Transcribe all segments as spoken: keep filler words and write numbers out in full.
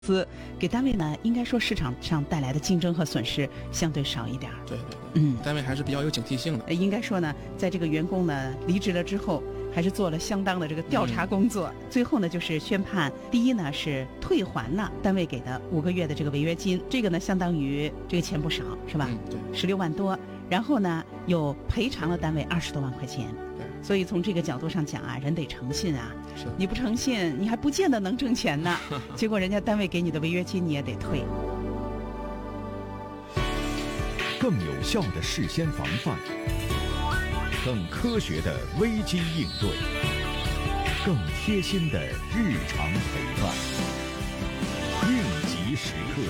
司给单位呢，应该说市场上带来的竞争和损失相对少一点。 对对对， 嗯， 单位还是比较有警惕性的。 应该说呢，在这个员工呢离职了之后，还是做了相当的这个调查工作。嗯、最后呢，就是宣判，第一呢是退还了单位给的五个月的这个违约金，这个呢相当于这个钱不少，是吧？ 嗯，对， 十六万多。然后呢，又赔偿了单位二十多万块钱。所以从这个角度上讲啊，人得诚信啊，你不诚信，你还不见得能挣钱呢。结果人家单位给你的违约金你也得退。 更有效的事先防范，更科学的危机应对，更贴心的日常陪伴。应急时刻。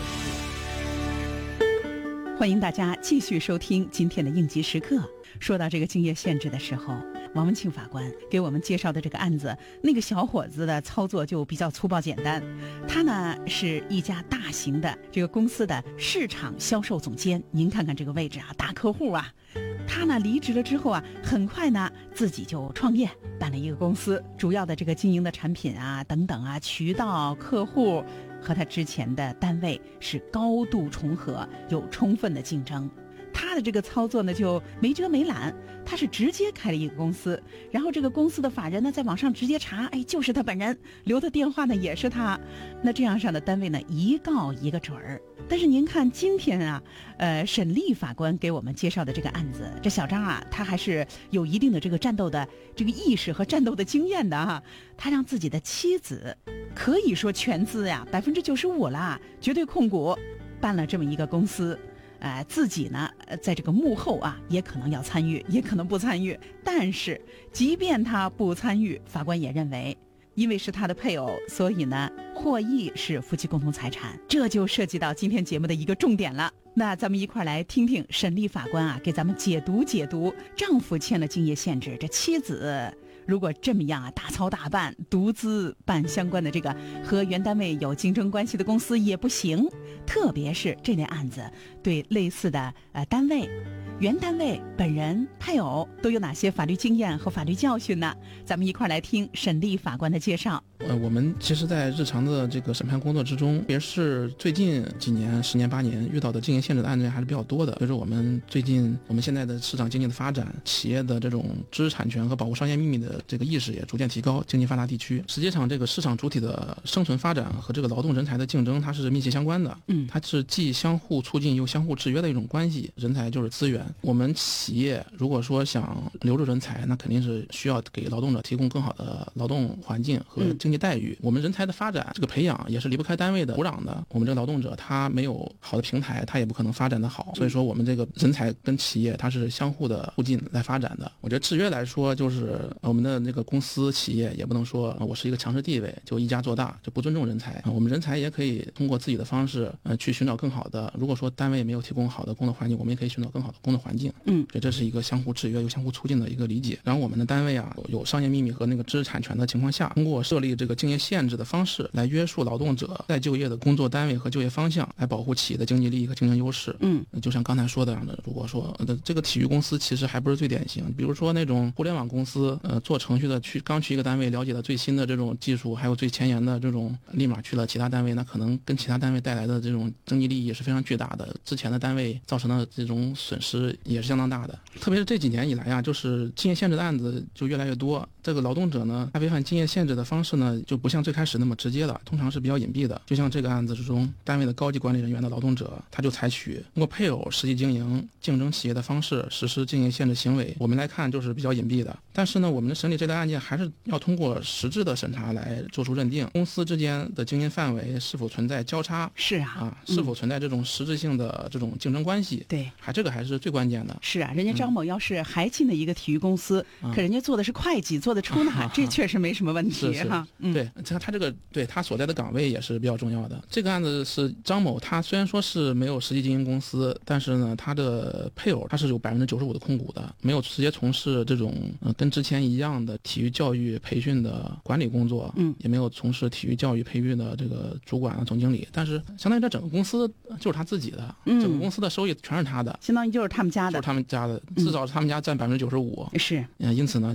欢迎大家继续收听今天的应急时刻。说到这个竞业限制的时候，王文庆法官给我们介绍的这个案子，那个小伙子的操作就比较粗暴简单。他呢是一家大型的这个公司的市场销售总监，您看看这个位置啊，大客户啊。他呢离职了之后啊，很快呢自己就创业，办了一个公司，主要的这个经营的产品啊等等啊，渠道客户和他之前的单位是高度重合，有充分的竞争。他的这个操作呢就没遮没拦，他是直接开了一个公司，然后这个公司的法人呢在网上直接查，哎，就是他本人，留的电话呢也是他。那这样上的单位呢一告一个准儿。但是您看今天啊，呃，沈丽法官给我们介绍的这个案子，这小张啊，他还是有一定的这个战斗的这个意识和战斗的经验的哈。他让自己的妻子可以说全资呀，百分之九十五啦，绝对控股，办了这么一个公司。呃，自己呢，在这个幕后啊，也可能要参与，也可能不参与。但是，即便他不参与，法官也认为，因为是他的配偶，所以呢，获益是夫妻共同财产。这就涉及到今天节目的一个重点了。那咱们一块来听听沈丽法官啊，给咱们解读解读：丈夫签了竞业限制，这妻子如果这么样啊，大操大办，独资办相关的这个和原单位有竞争关系的公司也不行。特别是这类案子对类似的呃单位、原单位本人、配偶都有哪些法律经验和法律教训呢？咱们一块来听沈丽法官的介绍。 呃，我们其实在日常的这个审判工作之中，特别是最近几年十年八年遇到的竞业限制的案件还是比较多的。就是我们最近我们现在的市场经济的发展，企业的这种知识产权和保护商业秘密的这个意识也逐渐提高，经济发达地区实际上这个市场主体的生存发展和这个劳动人才的竞争它是密切相关的。嗯，它是既相互促进又相互制约的一种关系。人才就是资源，我们企业如果说想留住人才，那肯定是需要给劳动者提供更好的劳动环境和经济待遇。嗯，我们人才的发展这个培养也是离不开单位的土壤的。我们这个劳动者他没有好的平台，他也不可能发展的好。所以说我们这个人才跟企业它是相互的促进来发展的。我觉得制约来说，就是我们的那个公司企业也不能说我是一个强势地位就一家做大，就不尊重人才。我们人才也可以通过自己的方式呃去寻找更好的。如果说单位没有提供好的工作环境，我们也可以寻找更好的工作环境。嗯，所以这是一个相互制约又相互促进的一个理解。然后我们的单位啊有商业秘密和那个知识产权的情况下，通过设立这个竞业限制的方式来约束劳动者在就业的工作单位和就业方向，来保护企业的经济利益和竞争优势。嗯，就像刚才说的样的，如果说呃这个体育公司其实还不是最典型，比如说那种互联网公司，呃做程序的去刚去一个单位了解了最新的这种技术，还有最前沿的这种，立马去了其他单位，那可能跟其他单位带来的这种经济利益也是非常巨大的，之前的单位造成的这种损失也是相当大的。特别是这几年以来啊，就是竞业限制的案子就越来越多，这个劳动者呢，他违反竞业限制的方式呢，就不像最开始那么直接了，通常是比较隐蔽的。就像这个案子之中，单位的高级管理人员的劳动者，他就采取通过配偶实际经营竞争企业的方式实施竞业限制行为，我们来看就是比较隐蔽的。但是呢，我们的审理这类案件还是要通过实质的审查来做出认定，公司之间的经营范围是否存在交叉， 是啊， 啊，是否存在这种实质性的这种竞争关系？对，还这个还是最关键的。 是啊，人家张某要是还进了一个体育公司，嗯、可人家做的是会计，做的出纳，啊、这确实没什么问题哈。 嗯，对，他他这个对他所在的岗位也是比较重要的。这个案子是张某，他虽然说是没有实际经营公司，但是呢，他的配偶他是有百分之九十五的控股的，没有直接从事这种呃跟之前一样的体育教育培训的管理工作，嗯，也没有从事体育教育培育的这个主管啊、总经理，但是相当于这整个公司就是他自己的，嗯，整个公司的收益全是他的， 相当于就是他们家的， 就是他们家的，至少是他们家占百分之九十五， 是， 嗯，因此呢，就是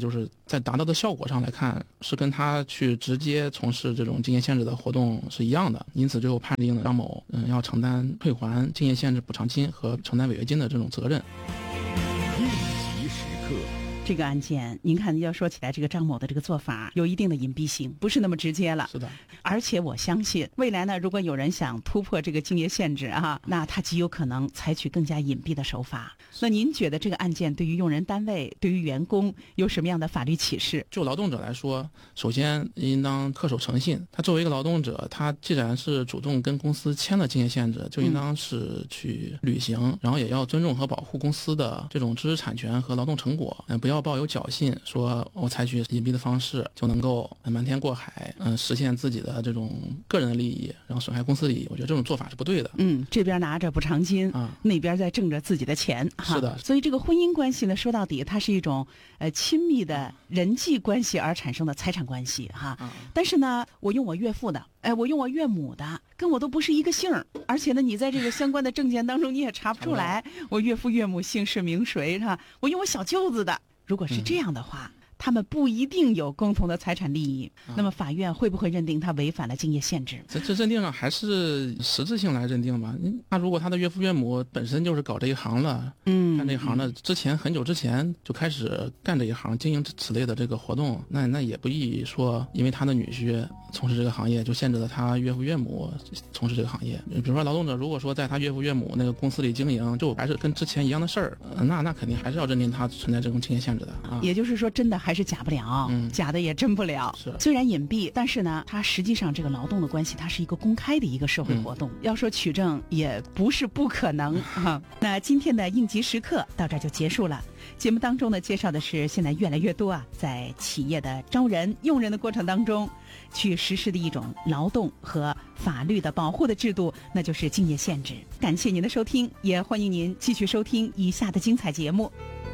在达到的效果上来看，是跟他去直接从事这种竞业限制的活动是一样的，因此最后判定了张某嗯要承担退还竞业限制补偿金和承担违约金的这种责任。 应急时刻。 这个案件，您看要说起来，这个张某的这个做法有一定的隐蔽性，不是那么直接了。 是的， 而且我相信未来呢，如果有人想突破这个竞业限制啊，那他极有可能采取更加隐蔽的手法。那您觉得这个案件对于用人单位、对于员工有什么样的法律启示？ 就劳动者来说，首先应当恪守诚信。他作为一个劳动者，他既然是主动跟公司签了竞业限制，就应当是去履行，嗯、然后也要尊重和保护公司的这种知识产权和劳动成果，嗯、不要抱有侥幸，说我采取隐蔽的方式就能够瞒天过海，嗯，实现自己的这种个人的利益，然后损害公司利益。我觉得这种做法是不对的。 嗯，这边拿着补偿金啊，那边在挣着自己的钱。 是的， 所以这个婚姻关系呢，说到底它是一种呃亲密的人际关系而产生的财产关系哈。 嗯、 但是呢，我用我岳父的，哎，我用我岳母的，跟我都不是一个姓儿，而且呢，你在这个相关的证件当中你也查不出来我岳父岳母姓氏名谁是吧？我用我小舅子的。如果是这样的话，嗯、他们不一定有共同的财产利益，啊、那么法院会不会认定他违反了竞业限制？ 这这认定上还是实质性来认定吧。那如果他的岳父岳母本身就是搞这一行了，嗯，干这一行的，之前很久之前就开始干这一行，经营此类的这个活动，那那也不宜说因为他的女婿从事这个行业就限制了他岳父岳母从事这个行业。比如说劳动者如果说在他岳父岳母那个公司里经营，就还是跟之前一样的事儿，呃、那那肯定还是要认定他存在这种竞业限制的啊。 也就是说，真的还是假不了，嗯、假的也真不了。 是， 虽然隐蔽，但是呢，它实际上这个劳动的关系，它是一个公开的一个社会活动，嗯、要说取证也不是不可能啊。那今天的应急时刻到这儿就结束了。节目当中呢，介绍的是现在越来越多啊，在企业的招人用人的过程当中，去实施的一种劳动和法律的保护的制度，那就是竞业限制。感谢您的收听，也欢迎您继续收听以下的精彩节目。